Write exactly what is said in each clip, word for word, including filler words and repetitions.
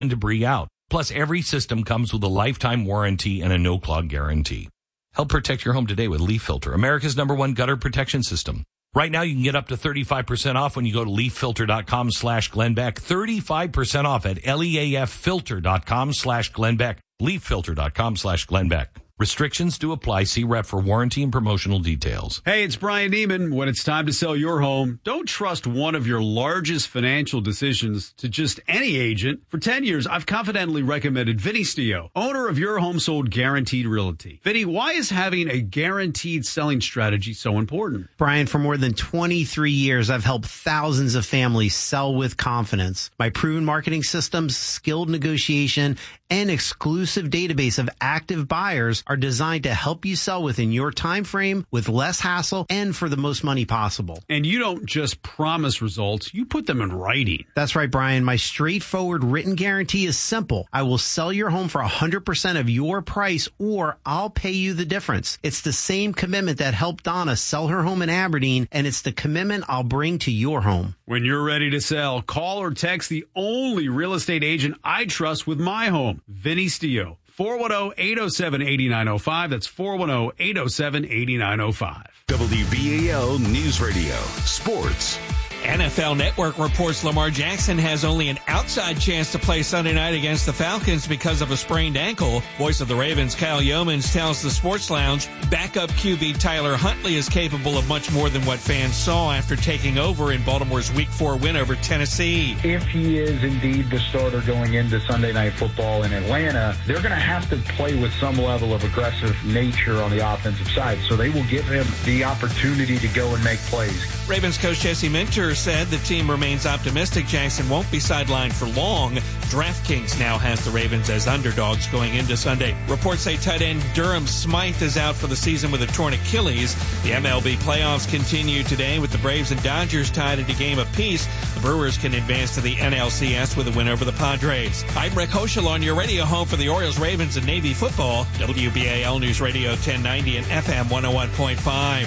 and debris out. Plus, every system comes with a lifetime warranty and a no-clog guarantee. Help protect your home today with Leaf Filter, America's number one gutter protection system. Right now, you can get up to thirty-five percent off when you go to leaffilter.com slash Glenbeck. thirty-five percent off at leaffilter.com slash Glenbeck. leaffilter.com slash Glenbeck. Restrictions do apply. See rep for warranty and promotional details. Hey, it's Brian Neiman. When it's time to sell your home, don't trust one of your largest financial decisions to just any agent. For ten years, I've confidently recommended Vinny Stio, owner of Your Home Sold Guaranteed Realty. Vinny, why is having a guaranteed selling strategy so important? Brian, for more than twenty-three years, I've helped thousands of families sell with confidence. My proven marketing systems, skilled negotiation, and exclusive database of active buyers are designed to help you sell within your time frame with less hassle and for the most money possible. And you don't just promise results, you put them in writing. That's right, Brian. My straightforward written guarantee is simple. I will sell your home for one hundred percent of your price, or I'll pay you the difference. It's the same commitment that helped Donna sell her home in Aberdeen, and it's the commitment I'll bring to your home. When you're ready to sell, call or text the only real estate agent I trust with my home, Vinny Stio. four one zero, eight zero seven, eight nine zero five. That's four one zero, eight zero seven, eight nine zero five. W B A L News Radio. Sports. N F L Network reports Lamar Jackson has only an outside chance to play Sunday night against the Falcons because of a sprained ankle. Voice of the Ravens, Kyle Yeomans, tells the Sports Lounge backup Q B Tyler Huntley is capable of much more than what fans saw after taking over in Baltimore's Week four win over Tennessee. If he is indeed the starter going into Sunday Night Football in Atlanta, they're going to have to play with some level of aggressive nature on the offensive side, so they will give him the opportunity to go and make plays. Ravens coach Jesse Minter said the team remains optimistic Jackson won't be sidelined for long. DraftKings now has the Ravens as underdogs going into Sunday. Reports say tight end Durham Smythe is out for the season with a torn Achilles. The M L B playoffs continue today with the Braves and Dodgers tied at a game apiece. The Brewers can advance to the N L C S with a win over the Padres. I'm Rick Hoschel on your radio home for the Orioles, Ravens, and Navy football. W B A L News Radio ten ninety and F M one oh one point five.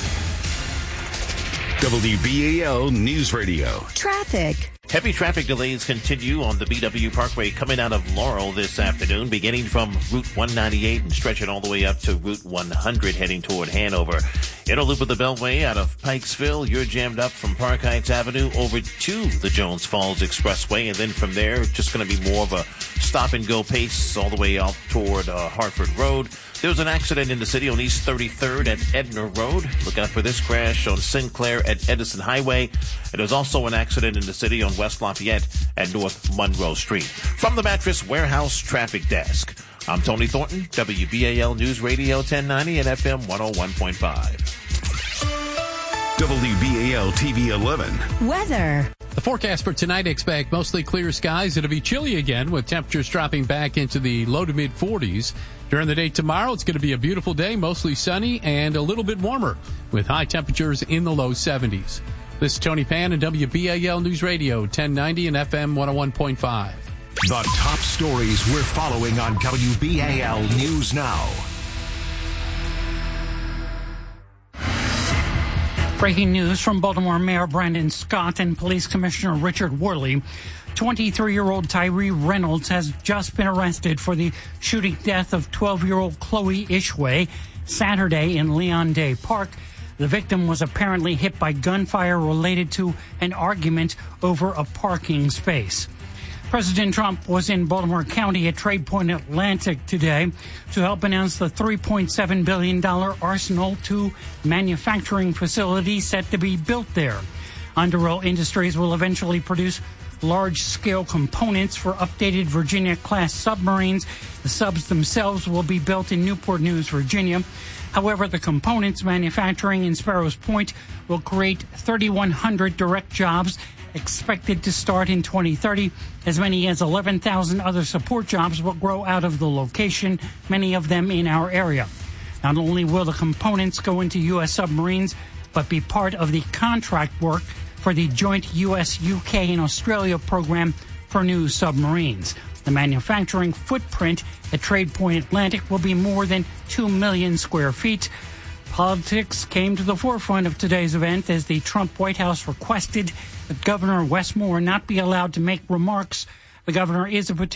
W B A L News Radio. Traffic. Heavy traffic delays continue on the B W Parkway coming out of Laurel this afternoon, beginning from Route one ninety-eight and stretching all the way up to Route one hundred heading toward Hanover. Inner loop of the Beltway out of Pikesville, you're jammed up from Park Heights Avenue over to the Jones Falls Expressway, and then from there, just going to be more of a stop-and-go pace all the way out toward uh, Hartford Road. There was an accident in the city on East thirty-third at Edna Road. Look out for this crash on Sinclair at Edison Highway. And there's also an accident in the city on West Lafayette at North Monroe Street. From the Mattress Warehouse Traffic Desk, I'm Tony Thornton, W B A L News Radio ten ninety and F M one oh one point five. W B A L T V eleven. Weather. The forecast for tonight, expect mostly clear skies. It'll be chilly again with temperatures dropping back into the low to mid forties. During the day tomorrow, it's going to be a beautiful day, mostly sunny and a little bit warmer with high temperatures in the low seventies. This is Tony Pan and W B A L News Radio ten ninety and F M one oh one point five. The top stories we're following on W B A L News Now. Breaking news from Baltimore Mayor Brandon Scott and Police Commissioner Richard Worley. twenty-three-year-old Tyree Reynolds has just been arrested for the shooting death of twelve-year-old Chloe Ishway Saturday in Leon Day Park. The victim was apparently hit by gunfire related to an argument over a parking space. President Trump was in Baltimore County at Trade Point Atlantic today to help announce the three point seven billion dollars Arsenal two manufacturing facility set to be built there. Underhill Industries will eventually produce large-scale components for updated Virginia-class submarines. The subs themselves will be built in Newport News, Virginia. However, the components manufacturing in Sparrows Point will create thirty-one hundred direct jobs expected to start in twenty thirty. As many as eleven thousand other support jobs will grow out of the location, many of them in our area. Not only will the components go into U S submarines, but be part of the contract work for the joint U S, U K, and Australia program for new submarines. The manufacturing footprint at Trade Point Atlantic will be more than two million square feet. Politics came to the forefront of today's event as the Trump White House requested that Governor Wes Moore not be allowed to make remarks The governor is a potential